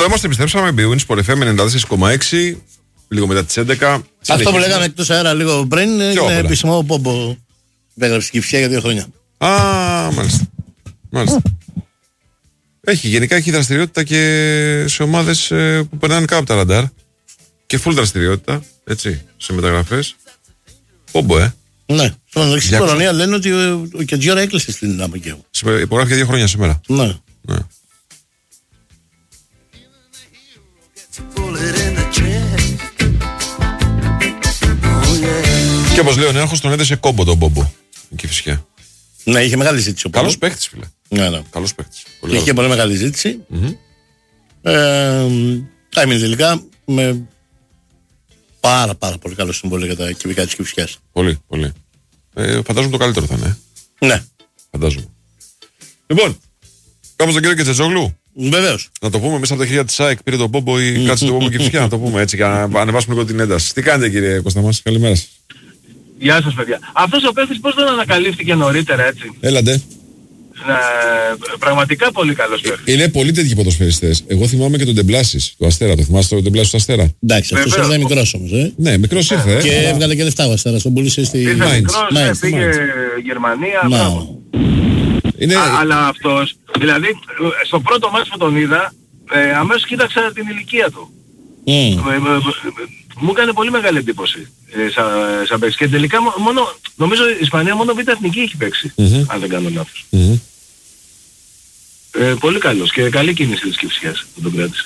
Εδώ είμαστε, επιστρέψαμε. Bwin Sport FM 94,6. Λίγο μετά τις 11. Αυτό που λέγαμε εκτός αέρα λίγο πριν είναι επίσημο Πόμπο. Υπέγραψε στην Κηφισιά για 2 χρόνια. Α, μάλιστα. Γενικά έχει δραστηριότητα και σε ομάδες που περνάνε κάτω από τα ραντάρ. Και full δραστηριότητα, έτσι, σε μεταγραφές. Πόμπο, Ναι. Στον Αλεξής Κορονία λένε ότι ο Κεντζιόρα έκλεισε στην Δυναμό και εγώ. Υπογράφει για 2 χρόνια σήμερα. Ναι. Και όπως λέει ο Νέαρχος, τον έδεσε κόμπο τον Πόμπο. Εκεί φυσικά. Ναι, είχε μεγάλη ζήτηση. Καλός παίχτης, φίλε. Ναι. Καλός παίχτης. Είχε πολύ μεγάλη ζήτηση. Θα έμεινε τελικά με πάρα πολύ καλό συμβόλαιο για τα κυβικά της Κηφισιάς. Πολύ. Φαντάζομαι το καλύτερο θα είναι. Ναι. Φαντάζομαι. Λοιπόν, κάπως τον κύριο Κετζετζόγλου. Βεβαίως. Να το πούμε μέσα από τα χέρια της ΑΕΚ, πήρε τον Πόμπο ή κάτσε τον Πόμπο Κηφισιά. Να το πούμε έτσι, για να ανεβάσουμε λίγο την ένταση. Τι κάνετε, κύριε Κώστα μας, καλημέρα σας. Γεια σας, παιδιά. Αυτός ο παίκτης πώς δεν ανακαλύφθηκε νωρίτερα, έτσι. Έλατε. Πραγματικά πολύ καλός παίκτης. Είναι πολύ τέτοιοι ποδοσφαιριστές. Εγώ θυμάμαι και τον Ντεμπλάσης, του Αστέρα. Το θυμάστε τον Ντεμπλάσης του Αστέρα? Εντάξει, αυτός ήταν μικρός όμως. Ναι, μικρός ήρθε. Και έβγαλε και λεφτά ο Αστέρας. Τον πούλησε στη Mainz. Πήγε Γερμανία. Αλλά αυτός, δηλαδή, στο πρώτο μάτς που τον είδα, αμέσως κοίταξα την ηλικία του. Μου έκανε πολύ μεγάλη εντύπωση σαν παίκτης. Και τελικά νομίζω η Ισπανία μόνο β' εθνική έχει παίξει, αν δεν κάνω λάθος. Πολύ καλός και καλή κίνηση της Κηφισιάς που τον κράτησε.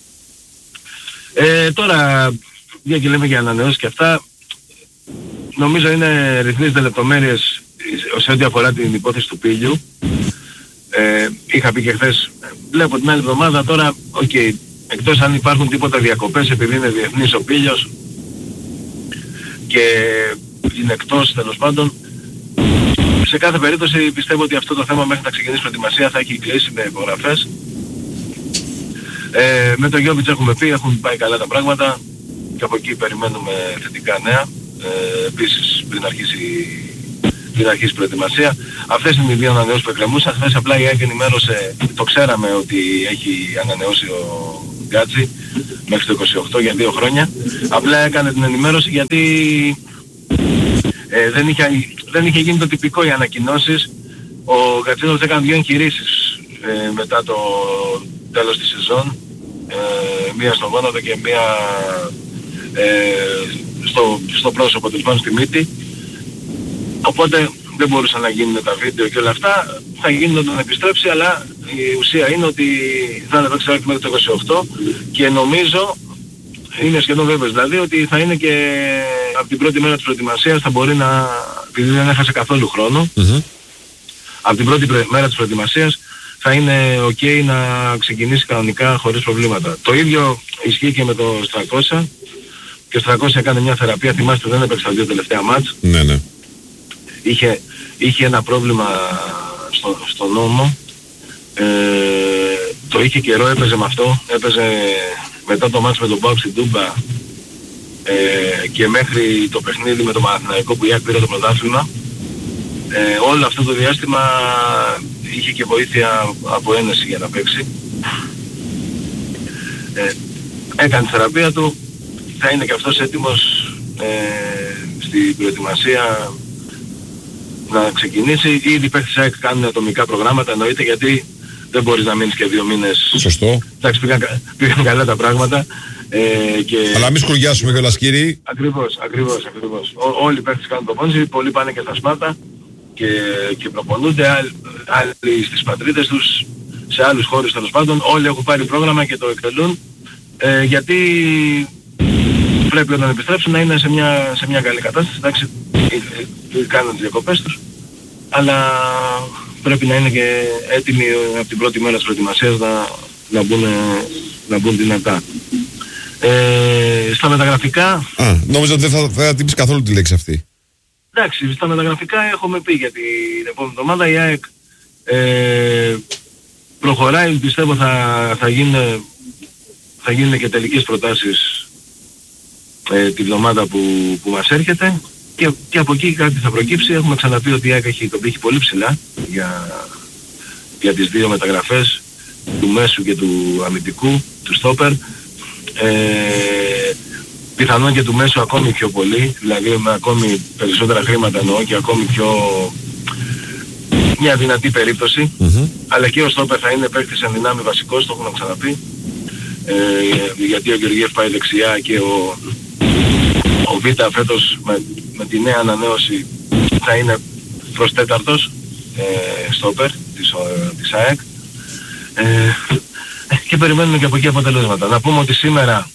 Τώρα, μια και λέμε για ανανεώσεις και αυτά, νομίζω είναι ρυθμίζονται λεπτομέρειες σε ό,τι αφορά την υπόθεση του Πίλιου. Είχα πει και χθες, βλέπω την άλλη εβδομάδα τώρα, εκτός αν υπάρχουν τίποτα διακοπές επειδή είναι διεθνής ο Πίλιος και είναι εκτός τέλος πάντων, σε κάθε περίπτωση πιστεύω ότι αυτό το θέμα μέχρι να ξεκινήσει προετοιμασία θα έχει κλείσει με υπογραφές. Με τον Γιώβιτς έχουμε πει, έχουν πάει καλά τα πράγματα και από εκεί περιμένουμε θετικά νέα. Επίσης πριν αρχίσει η προετοιμασία. Αυτές είναι οι δύο ανανεώσεις που εκκρεμούσαν. Χθες απλά η ΑΕΚ ενημέρωσε, το ξέραμε ότι έχει ανανεώσει ο Γκάτσι μέχρι το 28 για 2 χρόνια. Απλά έκανε την ενημέρωση γιατί δεν είχε γίνει το τυπικό οι ανακοινώσεις. Ο Γκατσίνος έκανε 2 εγχειρήσεις μετά το τέλος της σεζόν. Μία στο γόνατο και μία στο πρόσωπο του, πάνω στη μύτη. Οπότε δεν μπορούσαν να γίνουν τα βίντεο και όλα αυτά. Θα γίνουν όταν επιστρέψει, αλλά η ουσία είναι ότι θα είναι παίξει μέχρι το 28 και νομίζω, είναι σχεδόν βέβαιος δηλαδή, ότι θα είναι και από την πρώτη μέρα της προετοιμασίας θα μπορεί να, επειδή δεν έχασε καθόλου χρόνο, από την πρώτη μέρα της προετοιμασίας θα είναι ok να ξεκινήσει κανονικά χωρίς προβλήματα. Το ίδιο ισχύει και με το Στρακώσα. Και ο Στρακώσα έκανε μια θεραπεία, θυμάστε δεν έπαιξε τα 2 τελευταία μάτς. Ναι. Είχε ένα πρόβλημα στο νόμο. Το είχε καιρό, έπαιζε με αυτό. Έπαιζε μετά το μάτς με τον ΠΑΟΚ στην Τούμπα και μέχρι το παιχνίδι με τον Παναθηναϊκό που η ΑΕΚ πήρε το πρωτάθλημα. Όλο αυτό το διάστημα είχε και βοήθεια από ένεση για να παίξει. Έκανε τη θεραπεία του. Θα είναι και αυτός έτοιμος στην προετοιμασία να ξεκινήσει. Ήδη παίχτες ΑΕΚ κάνουν ατομικά προγράμματα, εννοείται, γιατί δεν μπορείς να μείνεις και 2 μήνες. Σωστό. Εντάξει, πήγαν καλά τα πράγματα. Αλλά μην σκουριάσουμε κιόλας, κύριοι. Ακριβώς. Όλοι οι παίχτες κάνουν προπόνηση, πολλοί πάνε και στα Σπάρτα και προπονούνται, άλλοι στις πατρίδες τους, σε άλλους χώρους τέλος πάντων. Όλοι έχουν πάρει πρόγραμμα και το εκτελούν, γιατί πρέπει όταν επιστρέψουν να είναι σε μια καλή κατάσταση. Εντάξει, κάνουν τις διακοπές τους, αλλά πρέπει να είναι και έτοιμοι από την πρώτη μέρα της προετοιμασίας να μπουν δυνατά. Στα μεταγραφικά... νόμιζα ότι δεν θα την πεις καθόλου τη λέξη αυτή. Εντάξει, στα μεταγραφικά έχουμε πει για την επόμενη εβδομάδα. Η ΑΕΚ προχωράει, πιστεύω θα γίνουν και τελικές προτάσεις τη βδομάδα που μας έρχεται και από εκεί κάτι θα προκύψει. Έχουμε ξαναπεί ότι η ΑΕΚ έχει τον πύχη πολύ ψηλά για τις 2 μεταγραφές του μέσου και του αμυντικού, του στόπερ. Πιθανόν και του μέσου ακόμη πιο πολύ, δηλαδή με ακόμη περισσότερα χρήματα εννοώ και ακόμη πιο μια δυνατή περίπτωση. Αλλά και ο στόπερ θα είναι παίκτης εν δυνάμει βασικός, το έχουμε ξαναπεί. Γιατί ο Γεωργιέφ πάει δεξιά και ο Β φέτος με τη νέα ανανέωση θα είναι προς τέταρτος στόπερ της ΑΕΚ. Και περιμένουμε και από εκεί αποτελέσματα. Να πούμε ότι σήμερα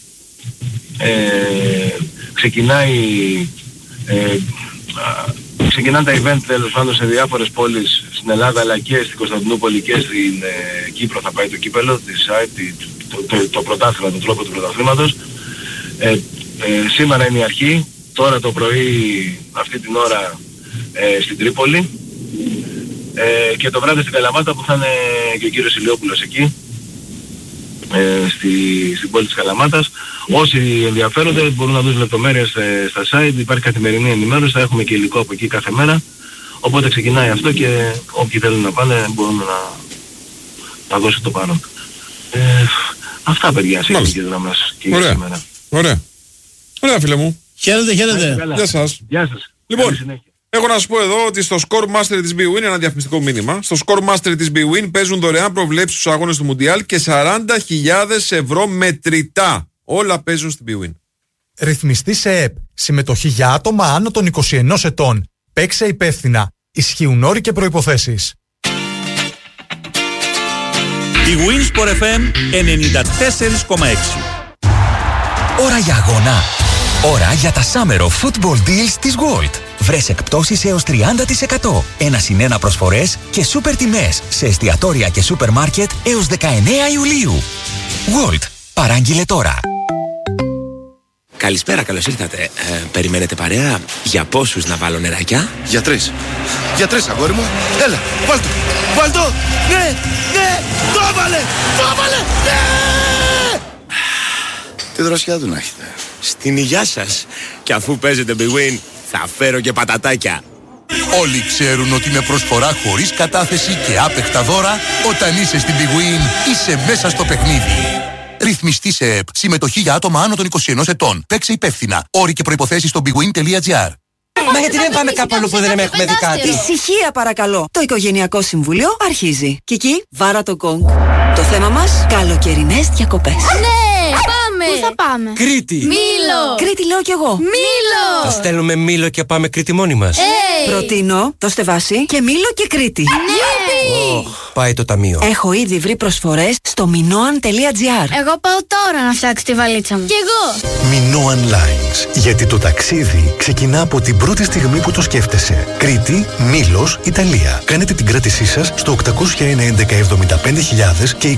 ξεκινάνε τα event τέλος πάντων σε διάφορες πόλεις στην Ελλάδα, αλλά και στην Κωνσταντινούπολη και στην Κύπρο θα πάει το κύπελλο της ΑΕΚ, το πρωτάθλημα, τον τρόπο του πρωταθλήματος. Σήμερα είναι η αρχή, τώρα το πρωί αυτή την ώρα στην Τρίπολη και το βράδυ στην Καλαμάτα που θα είναι και ο κύριος Ηλιόπουλος εκεί, στην πόλη της Καλαμάτας. Όσοι ενδιαφέρονται μπορούν να δουν λεπτομέρειες στα site, υπάρχει καθημερινή ενημέρωση, θα έχουμε και υλικό από εκεί κάθε μέρα, οπότε ξεκινάει αυτό και όποιοι θέλουν να πάνε μπορούν να δώσουν το παρόν. Αυτά παιδιά σε γενικές γραμμές και για σήμερα. Ωραία φίλε μου. Χαίρετε. Γεια σας. Λοιπόν, έχω να σου πω εδώ ότι στο Score Master της BWIN, ένα διαφημιστικό μήνυμα, στο Score Master της BWIN παίζουν δωρεάν προβλέψεις στους αγώνες του Μουντιάλ και 40.000 ευρώ μετρητά. Όλα παίζουν στην BWIN. Ρυθμιστή σε ΕΠ. Συμμετοχή για άτομα άνω των 21 ετών. Παίξε υπεύθυνα. Ισχύουν όροι και προϋποθέσεις. Η Winsport FM 94,6. Ώρα για αγώνα. Ώρα για τα Summer of Football Deals της Gold. Βρες εκπτώσεις έως 30%. 1+1 προσφορές και σούπερ τιμές σε εστιατόρια και σούπερ μάρκετ έως 19 Ιουλίου. Gold. Παράγγειλε τώρα. Καλησπέρα, καλώς ήρθατε. Περιμένετε παρέα? Για πόσους να βάλω νεράκια? Για 3. Για 3, αγόρι μου. Έλα, βάλ' το. Ναι, το έβαλε, ναι! Τι δροσιά του να έχετε. Στην υγειά σας. Και αφού παίζετε BWIN, θα φέρω και πατατάκια. Όλοι ξέρουν ότι με προσφορά χωρίς κατάθεση και άπεχτα δώρα, όταν είσαι στην BWIN, είσαι μέσα στο παιχνίδι. Ρυθμιστή σε ΕΠ. Συμμετοχή για άτομα άνω των 21 ετών. Παίξε υπεύθυνα. Όροι και προϋποθέσεις στο bwin.gr. Μα γιατί δεν πάμε κάπου αλλού που δεν έχουμε δει κάτι? Ησυχία παρακαλώ. Το Οικογενειακό Συμβούλιο αρχίζει. Κική, βάρα το γκονγκ. Το θέμα μας, καλοκαιρινές διακοπές. Ναι, πάμε! Πού θα πάμε? Κρήτη. Μήλο. Κρήτη λέω κι εγώ. Μήλο. Θα στέλνουμε Μήλο και πάμε Κρήτη μόνοι μας. Προτείνω το Στεβάσι και Μήλο και Κρήτη. Ναι! Πάει το ταμείο. Έχω ήδη βρει προσφορές στο minoan.gr. Εγώ πάω τώρα να φτιάξω τη βαλίτσα μου. Κι εγώ. Minoan Lines. Γιατί το ταξίδι ξεκινά από την πρώτη στιγμή που το σκέφτεσαι. Κρήτη, Μήλος, Ιταλία. Κάνετε την κράτησή σας στο 801-1175.000 και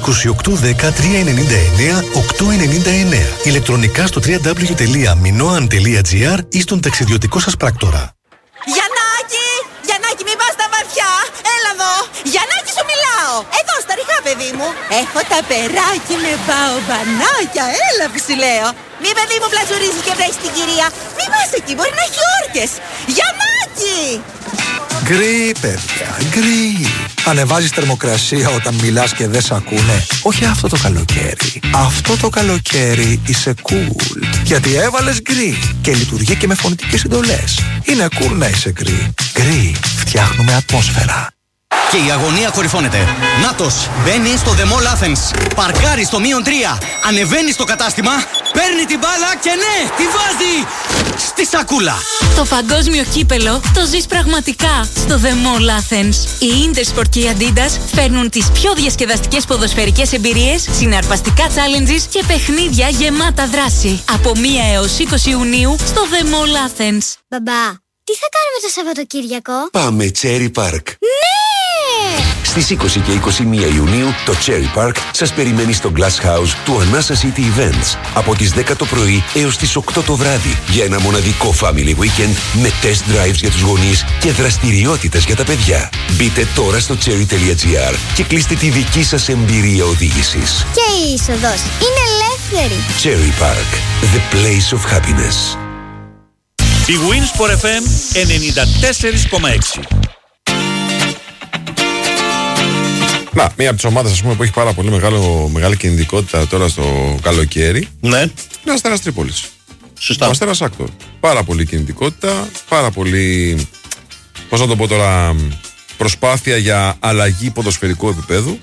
2810-399-899. Ηλεκτρονικά στο www.minoan.gr ή στον ταξιδιωτικό σας πράκτορα. Γιαννάκη, μην πας στα βαθιά. Έλα εδώ. Γιαννάκη, σου μιλάω. Εδώ στα ριχά, παιδί μου. Έχω τα περάκι με μπαομπανάκια. Έλα που σου λέω. Μη παιδί μου πλατζουρίζει και βρέχει την κυρία. Μη πας εκεί, μπορεί να έχει όρκες. Γιαννάκη. Γκρι, παιδιά, γκρι. Ανεβάζεις θερμοκρασία όταν μιλάς και δεν σ' ακούνε. Όχι αυτό το καλοκαίρι. Αυτό το καλοκαίρι είσαι cool. Γιατί έβαλες γκρι και λειτουργεί και με φωνητικές εντολές. Είναι cool να είσαι γκρι. Γκρι, φτιάχνουμε ατμόσφαιρα. Και η αγωνία κορυφώνεται. Νάτος μπαίνει στο The Mall Athens. Παρκάρει στο -3. Ανεβαίνει στο κατάστημα. Παίρνει την μπάλα και ναι, τη βάζει στη σακούλα. Το παγκόσμιο κύπελο το ζεις πραγματικά στο The Mall Athens. Η Intersport και η Adidas φέρνουν τις πιο διασκεδαστικές ποδοσφαιρικές εμπειρίες, συναρπαστικά challenges και παιχνίδια γεμάτα δράση. Από 1 έως 20 Ιουνίου στο The Mall Athens. Μπαμπά, τι θα κάνουμε το Σαββατοκύριακο? Πάμε Cherry Park. Ναι! Στις 20 και 21 Ιουνίου το Cherry Park σας περιμένει στο Glass House του Anasa City Events από τις 10 το πρωί έως τις 8 το βράδυ για ένα μοναδικό family weekend με test drives για τους γονείς και δραστηριότητες για τα παιδιά. Μπείτε τώρα στο cherry.gr και κλείστε τη δική σας εμπειρία οδήγησης. Και η είσοδος είναι ελεύθερη. Cherry Park, the place of happiness. Η Winsport FM 94,6. Να, μία από τις ομάδες που έχει πάρα πολύ μεγάλη κινητικότητα τώρα στο καλοκαίρι. Ναι. Είναι ο Αστέρας Τρίπολης. Σωστά. Ο Αστέρας Άκτορ. Πάρα πολύ κινητικότητα, πάρα πολύ, πώς να το πω τώρα, προσπάθεια για αλλαγή ποδοσφαιρικού επίπεδου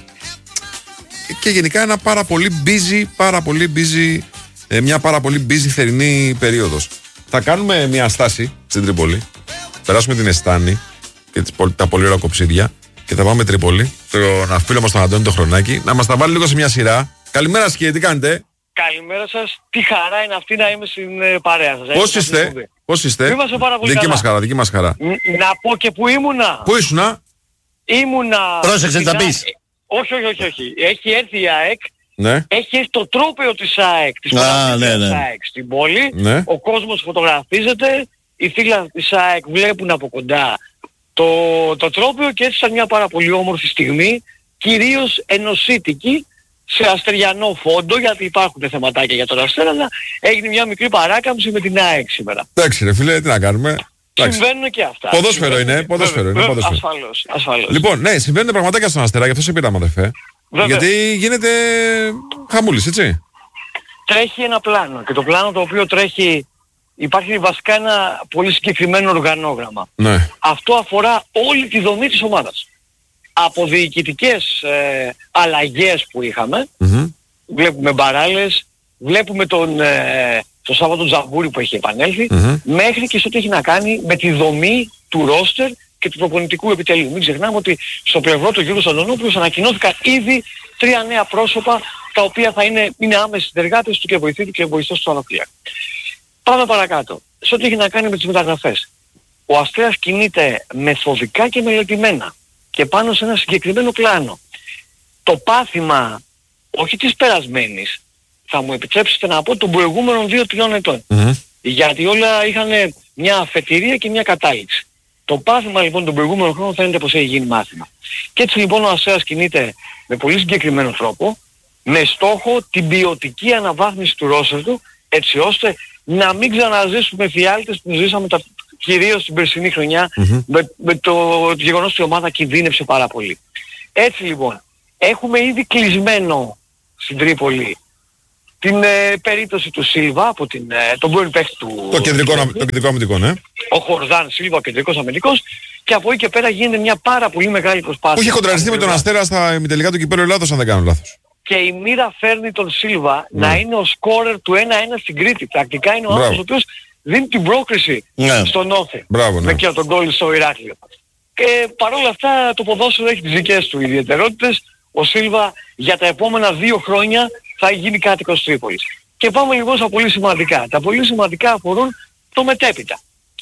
και γενικά ένα πάρα πολύ busy, μια πάρα πολύ busy θερινή περίοδος. Θα κάνουμε μια στάση στην Τρίπολη, περάσουμε την Εστάνη και τα πολύ ωραία κοψίδια και θα πάμε Τρίπολη, τον φίλο μας τον Αντώνη το Χρονάκη, να μας τα βάλει λίγο σε μια σειρά. Καλημέρα σκιέ, τι κάνετε? Καλημέρα σας, τι χαρά είναι αυτή να είμαι στην παρέα σας. Πώς είστε? Είμαστε πάρα πολύ δική καλά. Δική μας χαρά. Να πω και που ήμουνα. Πού ήσουνα? Πρόσεξε να πεις. Όχι. Έχει έρθει η ΑΕΚ. Ναι. Έχει έρθει το τρόπαιο της ΑΕΚ. Της ΑΕΚ στην πόλη. Ναι. Ο κόσμος φωτογραφίζεται. Οι φίλοι της ΑΕΚ βλέπουν από κοντά το τρόπαιο και έτσι ήταν μια πάρα πολύ όμορφη στιγμή. Κυρίως ενωσίτικη. Σε αστεριανό φόντο, γιατί υπάρχουν θεματάκια για τον Αστέρα, αλλά έγινε μια μικρή παράκαμψη με την ΑΕΚ σήμερα. Εντάξει ρε φίλε, τι να κάνουμε. Συμβαίνουν και αυτά. Ποδόσφαιρο είναι. Ασφαλώς. Λοιπόν, ναι, συμβαίνουν πραγματάκια στον Αστέρα, γι' αυτό σε πήραμε αδερφέ. Γιατί γίνεται χαμούλης, έτσι. Τρέχει ένα πλάνο και το πλάνο το οποίο τρέχει, υπάρχει βασικά ένα πολύ συγκεκριμένο οργανόγραμμα. Ναι. Αυτό αφορά όλη τη δομή της ομάδας. Από διοικητικές αλλαγές που είχαμε, βλέπουμε Μπαράλες, βλέπουμε τον Σάββατο Τζαμπούρη που έχει επανέλθει, μέχρι και σε ό,τι έχει να κάνει με τη δομή του ρόστερ και του προπονητικού επιτελείου. Μην ξεχνάμε ότι στο πλευρό του Γιώργου Αντωνόπουλου ανακοινώθηκαν ήδη 3 νέα πρόσωπα, τα οποία θα είναι άμεσοι συνεργάτες του και βοηθοί του και βοηθός του Ανοπλία. Πάμε παρακάτω. Σε ό,τι έχει να κάνει με τις μεταγραφές. Ο Αστέρας κινείται μεθοδικά και μελετημένα και πάνω σε ένα συγκεκριμένο πλάνο. Το πάθημα, όχι της περασμένης, θα μου επιτρέψετε να πω των προηγούμενων 2-3 ετών. Γιατί όλα είχαν μια αφετηρία και μια κατάληξη. Το πάθημα λοιπόν των προηγούμενων χρόνων φαίνεται πως έχει γίνει μάθημα. Και έτσι λοιπόν ο Αστέρας κινείται με πολύ συγκεκριμένο τρόπο, με στόχο την ποιοτική αναβάθμιση του ρόστερ του, έτσι ώστε να μην ξαναζήσουμε φιάλτες που ζήσαμε κυρίως την περσινή χρονιά, με το γεγονός ότι η ομάδα κινδύνεψε πάρα πολύ. Έτσι λοιπόν, έχουμε ήδη κλεισμένο στην Τρίπολη την περίπτωση του Σίλβα από τον πρώην παίκτη του... Το κεντρικό αμυντικό, ναι. Ο Χορδάν Σίλβα, ο κεντρικός αμυντικός, και από εκεί και πέρα γίνεται μια πάρα πολύ μεγάλη προσπάθεια. Που είχε κοντραριστεί με τον Αστέρα στα ημιτελικά του κυπέλλου Ελλάδος, αν δεν κάνω λάθος. Και η μοίρα φέρνει τον Σίλβα να είναι ο σκόρερ του 1-1 στην Κρήτη. Πρακτικά είναι ο άνθρωπος ο οποίος δίνει την πρόκριση στον Όφη. Με και τον γκολ στο Ηράκλειο. Και παρόλα αυτά το ποδόσφαιρο έχει τις δικές του ιδιαιτερότητες. Ο Σίλβα για τα επόμενα 2 χρόνια θα γίνει κάτοικος Τρίπολης. Και πάμε λοιπόν στα πολύ σημαντικά. Τα πολύ σημαντικά αφορούν το μετέπειτα.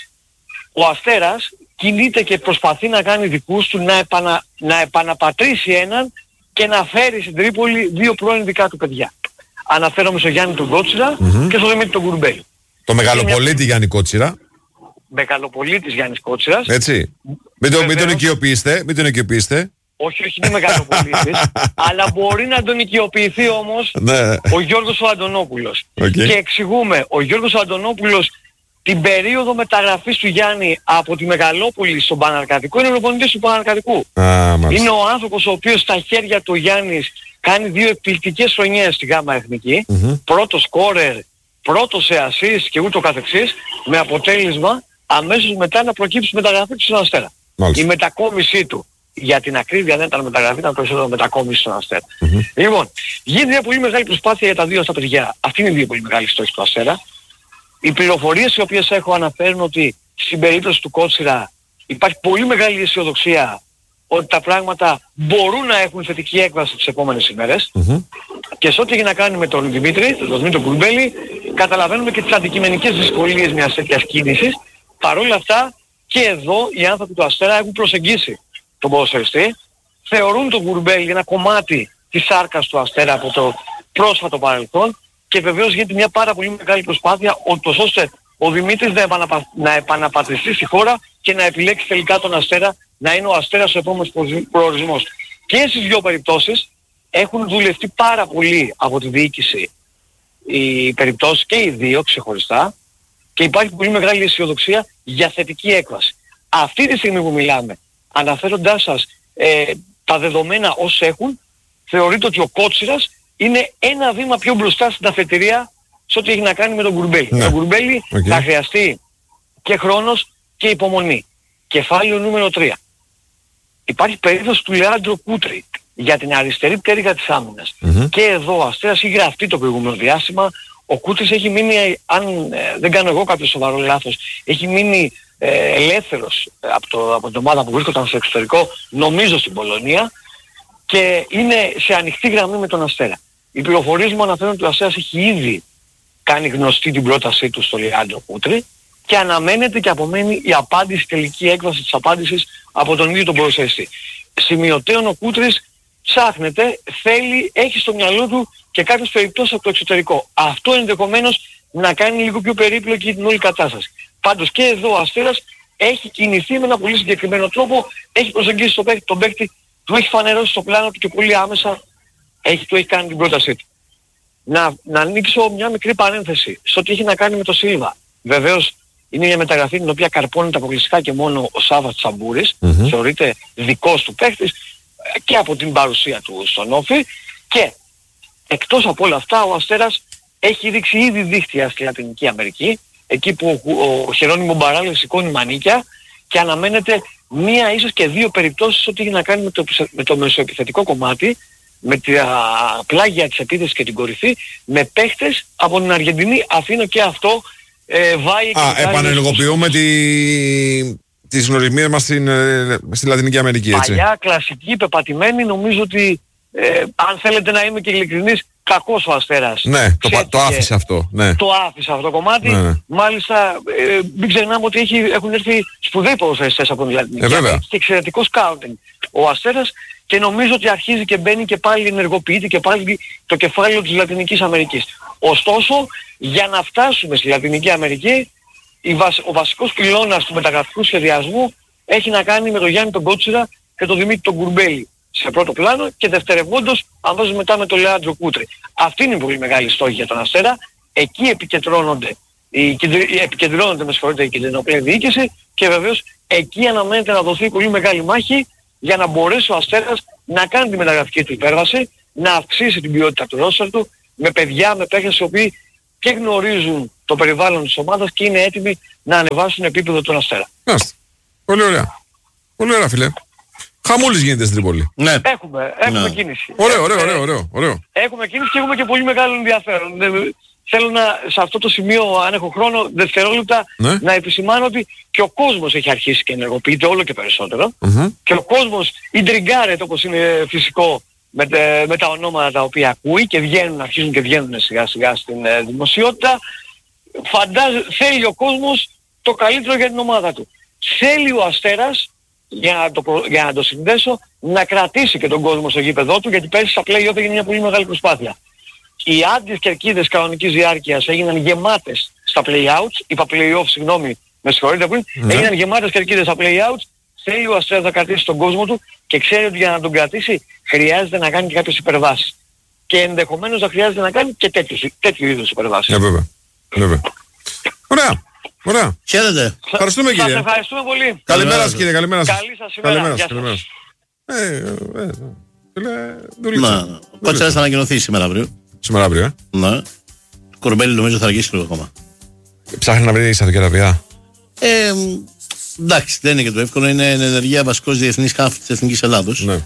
Ο Αστέρας κινείται και προσπαθεί να κάνει δικούς του να επαναπατρίσει έναν και να φέρει στην Τρίπολη 2 πρώην δικά του παιδιά. Αναφέρομαι στο Γιάννη τον Κότσιρα και στο Δημήτρη τον Κουρμπέλη. Το μεγαλοπολίτη Γιάννη Κότσιρα. Μεγαλοπολίτης Γιάννης Κότσιρας. Έτσι. Μην τον οικειοποιήσετε. Όχι, είναι μεγαλοπολίτης. Αλλά μπορεί να τον οικειοποιηθεί όμως ο Γιώργος ο Αντωνόπουλος. Και εξηγούμε, ο Γιώργος ο Αντωνόπουλος την περίοδο μεταγραφής του Γιάννη από τη Μεγαλόπολη στον Παναρκατικό είναι ο προπονητής του Παναρκατικού. Είναι ο άνθρωπος ο οποίος στα χέρια του Γιάννης κάνει 2 εκπληκτικές χρονιές στη ΓΑΜΑ Εθνική. Πρώτο σκόρερ, πρώτο σε ασίστ και ούτω καθεξής, με αποτέλεσμα αμέσως μετά να προκύψει η μεταγραφή του στον Αστέρα. Η μετακόμισή του, για την ακρίβεια δεν ήταν μεταγραφή, ήταν περισσότερο μετακόμιση στον Αστέρα. Λοιπόν, γίνεται μια πολύ μεγάλη προσπάθεια για τα 2 αυτά παιδιά. Αυτή είναι η 2 πολύ μεγάλη στόχη του Αστέρα. Οι πληροφορίες οι οποίες έχω αναφέρουν ότι στην περίπτωση του Κότσιρα υπάρχει πολύ μεγάλη αισιοδοξία ότι τα πράγματα μπορούν να έχουν θετική έκβαση τις επόμενες ημέρες. Και σε ό,τι έχει να κάνει με τον Δημήτρη, τον Δημήτρη Κουρμπέλη, καταλαβαίνουμε και τις αντικειμενικές δυσκολίες μιας τέτοιας κίνησης. Παρ' όλα αυτά και εδώ οι άνθρωποι του Αστέρα έχουν προσεγγίσει τον ποδοσφαιριστή, θεωρούν τον Κουρμπέλη ένα κομμάτι της σάρκας του Αστέρα από το πρόσφατο παρελθόν και βεβαίως γίνεται μια πάρα πολύ μεγάλη προσπάθεια ώστε ο Δημήτρης να επαναπατριστεί στη χώρα και να επιλέξει τελικά τον Αστέρα, να είναι ο Αστέρας ο επόμενος προορισμός. Και στις 2 περιπτώσεις έχουν δουλευτεί πάρα πολύ από τη διοίκηση οι περιπτώσεις και οι 2 ξεχωριστά και υπάρχει πολύ μεγάλη αισιοδοξία για θετική έκβαση. Αυτή τη στιγμή που μιλάμε, αναφέροντάς σας τα δεδομένα ως έχουν, θεωρείται ότι ο Κότσιρας είναι ένα βήμα πιο μπροστά στην αφετηρία σε ό,τι έχει να κάνει με τον Κουρμπέλη. Ναι. Τον Κουρμπέλη θα χρειαστεί και χρόνος και υπομονή. Κεφάλαιο νούμερο 3. Υπάρχει περίπτωση του Λεάντρο Κούτρι για την αριστερή πτέρυγα της άμυνας. Και εδώ ο Αστέρας έχει γραφτεί το προηγούμενο διάστημα. Ο Κούτρις έχει μείνει, αν δεν κάνω εγώ κάποιο σοβαρό λάθος, έχει μείνει ελεύθερος από την ομάδα που βρίσκονταν στο εξωτερικό, νομίζω στην Πολωνία, και είναι σε ανοιχτή γραμμή με τον Αστέρα. Οι πληροφορίες μου αναφέρουν ότι ο Αστέρας έχει ήδη κάνει γνωστή την πρότασή του στο Λεάντρο Κούτρι και αναμένεται και απομένει η απάντηση, τελική έκβαση της απάντησης από τον ίδιο τον ποδοσφαιριστή. Σημειωτέων ο Κούτρις ψάχνεται, θέλει, έχει στο μυαλό του και κάποιες περιπτώσεις από το εξωτερικό. Αυτό ενδεχομένως να κάνει λίγο πιο περίπλοκη την όλη κατάσταση. Πάντως και εδώ ο Αστέρας έχει κινηθεί με ένα πολύ συγκεκριμένο τρόπο, έχει προσεγγίσει τον παίκτη, του έχει φανερώσει στο πλάνο του και πολύ άμεσα του έχει κάνει την πρότασή του. Να ανοίξω μια μικρή παρένθεση στο τι έχει να κάνει με το Σίλβα. Βεβαίως είναι μια μεταγραφή την οποία καρπώνεται αποκλειστικά και μόνο ο Σάββας Τσαμπούρης, θεωρείται δικός του παίκτης και από την παρουσία του στον Όφη, και εκτός από όλα αυτά ο Αστέρας έχει ρίξει ήδη δίχτυα στη Λατινική Αμερική, εκεί που ο Χερόνιμο Μπαράλες σηκώνει μανίκια, και αναμένεται μία ίσως και δύο περιπτώσεις ό,τι έχει να κάνει με το μεσοεπιθετικό κομμάτι, με τα πλάγια της επίθεσης και την κορυφή, με παίχτες από την Αργεντινή. Αφήνω και αυτό βάει και επανενεργοποιούμε τις γνωριμίες μας στη Λατινική Αμερική, έτσι. Παλιά, κλασική, πεπατημένη, νομίζω ότι αν θέλετε να είμαι και ειλικρινής, κακός ο Αστέρας. Ναι, το άφησε αυτό. Ναι. Το άφησε αυτό το κομμάτι. Ναι. Μάλιστα, μην ξεχνάμε ότι έχουν έρθει σπουδαίοι ποδοσφαιριστές από την Λατινική Αμερική και εξαιρετικό σκάουτινγκ ο Αστέρας, και νομίζω ότι αρχίζει και μπαίνει και πάλι, ενεργοποιείται και πάλι το κεφάλαιο της Λατινικής Αμερικής. Ωστόσο, για να φτάσουμε στη Λατινική Αμερική, ο βασικός πυλώνας του μεταγραφικού σχεδιασμού έχει να κάνει με τον Γιάννη τον Κότσιρα και τον Δημήτρη τον Κουρμπέλη σε πρώτο πλάνο, και δευτερευόντως αμέσως μετά με τον Λεάντρο Κούτρι. Αυτή είναι η πολύ μεγάλη στόχη για τον Αστέρα. Εκεί επικεντρώνονται η κεντρινοπλαία διοίκηση, και βεβαίως εκεί αναμένεται να δοθεί πολύ μεγάλη μάχη για να μπορέσει ο Αστέρας να κάνει τη μεταγραφική του υπέρβαση, να αυξήσει την ποιότητα του ρόστερ του με παιδιά, με παίκτες οι οποίοι και γνωρίζουν το περιβάλλον της ομάδας και είναι έτοιμοι να ανεβάσουν επίπεδο τον Αστέρα. Πολύ ωραία. Πολύ ωραία, φίλε. Χαμούλης γίνεται στην Τρίπολη. Ναι. Έχουμε κίνηση. Ωραίο. Έχουμε κίνηση και έχουμε και πολύ μεγάλο ενδιαφέρον. Θέλω σε αυτό το σημείο, αν έχω χρόνο, δευτερόλεπτα, να επισημάνω ότι και ο κόσμος έχει αρχίσει και ενεργοποιείται όλο και περισσότερο. Και ο κόσμος ιντριγκάρεται, όπως είναι φυσικό, με τα ονόματα τα οποία ακούει και αρχίζουν και βγαίνουν σιγά σιγά στην δημοσιότητα. Θέλει ο κόσμος το καλύτερο για την ομάδα του. Θέλει ο Αστέρας, για να το συνδέσω, να κρατήσει και τον κόσμο στο γήπεδό του, γιατί πέρυσι στα play-off έγινε μια πολύ μεγάλη προσπάθεια. Οι άντιες κερκίδες κανονικής διάρκειας έγιναν γεμάτες στα play-outs, είπα play-off, συγγνώμη, με συγχωρείτε πριν, έγιναν γεμάτες κερκίδες στα play-outs. Θέλει ο Αστέρας να κρατήσει τον κόσμο του και ξέρει ότι για να τον κρατήσει χρειάζεται να κάνει και κάποιες υπερβάσεις. Και ενδεχομένως να χρειάζεται να κάνει και τέτοιου είδους υπερβάσεις. Βέβαια. Ωραία. Χαίρετε. Ευχαριστούμε, κύριε. Σας ευχαριστούμε πολύ. Καλημέρα σας, κύριε. Καλή σας ημέρα. Ο Κότσιρας θα ανακοινωθεί σήμερα αύριο. Ναι. Το Κουρμπέλη νομίζω θα αργήσει λίγο ακόμα. Ψάχνει να βρει Σαουδική-Αραβία. Εντάξει, δεν είναι και το εύκολο. Είναι ενεργεία βασικός διεθνής χάφ της Εθνικής Ελλάδος. Ναι.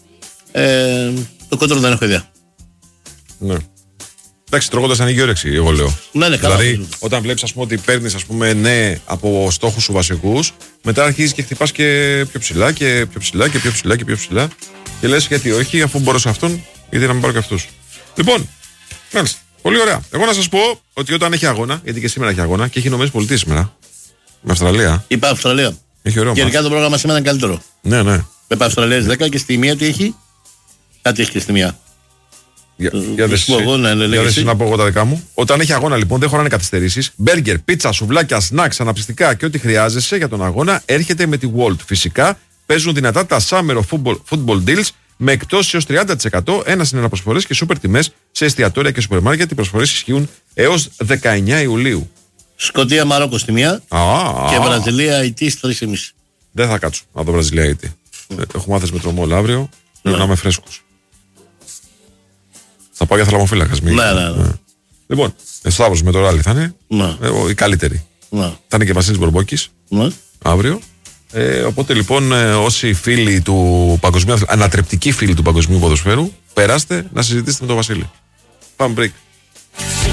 Το κόντρο δεν έχω ιδέα. Ναι. Εντάξει, τρώγοντας ανοίγει η όρεξη, εγώ λέω. Ναι, καλά. Δηλαδή, όταν βλέπεις ότι παίρνεις από στόχους σου βασικούς, μετά αρχίζεις και χτυπάς και πιο ψηλά και πιο ψηλά και πιο ψηλά και πιο ψηλά. Και λες γιατί όχι, αφού μπορώ σε αυτόν, γιατί να μην πάρω και αυτούς. Λοιπόν, μάλιστα. Πολύ ωραία. Εγώ να σας πω ότι όταν έχει αγώνα, γιατί και σήμερα έχει αγώνα και έχει ΗΠΑ σήμερα, με Αυστραλία. Είπα Αυστραλία. Έχει ωραίο. Γενικά το πρόγραμμα σήμερα είναι καλύτερο. Ναι. Είπα Αυστραλία 10 και στη μία τι έχει. Κάτι έχει και στη μία. Για δες να πω εγώ τα δικά μου. Όταν έχει αγώνα λοιπόν δεν χωράνε καθυστερήσεις. Μπέργκερ, πίτσα, σουβλάκια, σνακς, αναψυστικά και ό,τι χρειάζεσαι για τον αγώνα έρχεται με τη Walt. Φυσικά παίζουν δυνατά τα Summer Football Deals με εκτόσεις έως 30%, ένα συν ένα προσφορές και σούπερ τιμές σε εστιατόρια και σούπερ μάρκετ. Οι προσφορές ισχύουν έως 19 Ιουλίου. Σκωτία Μαρόκο στη μία και Βραζιλία Αιτή στις 3,5. Δεν θα κάτσω να δω Βραζιλία Αιτή. Έχω μάθες με τρομόλ αύριο. Πρέπει να είμαι φρέσκος. Θα πάω για θαλαμοφύλακας. Ναι. Λοιπόν, Σταύρος με το ράλι θα είναι. Οι καλύτεροι. Θα είναι και Βασίλης Μπορμπόκης. Αύριο. Οπότε λοιπόν, όσοι φίλοι του παγκοσμίου, ανατρεπτικοί φίλοι του παγκοσμίου ποδοσφαίρου, περάστε να συζητήσετε με τον Βασίλη. Πάμε break.